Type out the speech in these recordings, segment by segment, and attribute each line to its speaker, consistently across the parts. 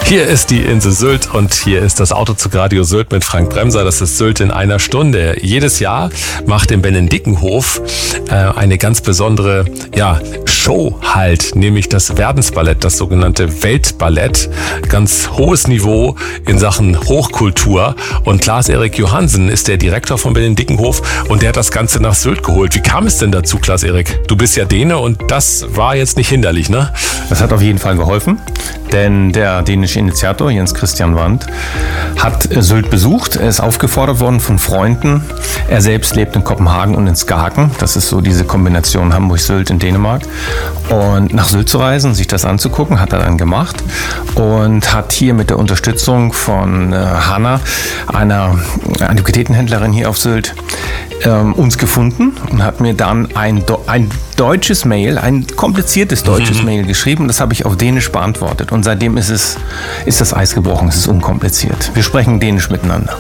Speaker 1: Hier ist die Insel Sylt und hier ist das Autozug Radio Sylt mit Frank Bremser. Das ist Sylt in einer Stunde. Jedes Jahr macht im Benedickenhof eine ganz besondere Show halt, nämlich das Werdensballett, das sogenannte Weltballett. Ganz hohes Niveau in Sachen Hochkultur. Und Klaas-Erik Johansen ist der Direktor von Benedickenhof und der hat das Ganze nach Sylt geholt. Wie kam es denn dazu, Klaas-Erik? Du bist ja Däne und das war jetzt nicht hinderlich, ne?
Speaker 2: Das hat auf jeden Fall geholfen, denn der dänische Initiator Jens Christian Wandt hat Sylt besucht. Er ist aufgefordert worden von Freunden. Er selbst lebt in Kopenhagen und in Skagen. Das ist so diese Kombination Hamburg-Sylt in Dänemark. Und nach Sylt zu reisen, sich das anzugucken, hat er dann gemacht und hat hier mit der Unterstützung von Hanna, einer Antiquitätenhändlerin hier auf Sylt, uns gefunden und hat mir dann ein deutsches Mail, ein kompliziertes deutsches Mail geschrieben. Das habe ich auf Dänisch beantwortet. Und seitdem ist das Eis gebrochen. Es ist unkompliziert. Wir sprechen Dänisch miteinander.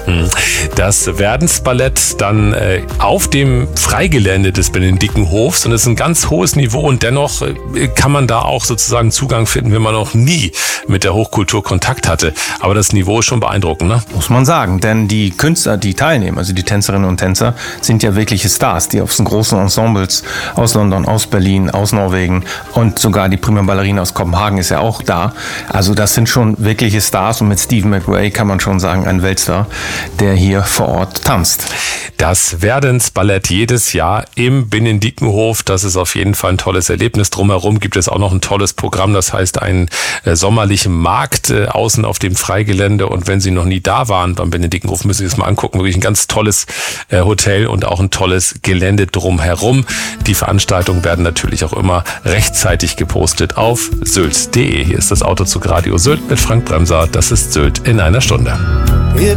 Speaker 1: Das Werdensballett dann auf dem Freigelände des Benedickenhofs. Und es ist ein ganz hohes Niveau. Und dennoch kann man da auch sozusagen Zugang finden, wenn man noch nie mit der Hochkultur Kontakt hatte. Aber das Niveau ist schon beeindruckend, ne?
Speaker 2: Muss man sagen. Denn die Künstler, die teilnehmen, also die Tänzerinnen und Tänzer, sind ja wirkliche Stars, die aus den großen Ensembles aus London, aus Berlin, aus Norwegen und sogar die Prima Ballerina aus Kopenhagen ist ja auch da. Also das sind schon wirkliche Stars und mit Stephen McRae kann man schon sagen, ein Weltstar, der hier vor Ort tanzt.
Speaker 1: Das Werdensballett jedes Jahr im Benedickenhof, das ist auf jeden Fall ein tolles Erlebnis. Drumherum gibt es auch noch ein tolles Programm, das heißt einen sommerlichen Markt außen auf dem Freigelände. Und wenn Sie noch nie da waren beim Benedickenhof, müssen Sie es mal angucken. Wirklich ein ganz tolles Hotel und auch ein tolles Gelände drumherum. Die Veranstaltungen werden natürlich auch immer rechtzeitig gepostet auf sylt.de. Hier ist das Autozug Radio Sylt mit Frank Bremser. Das ist Sylt in einer Stunde.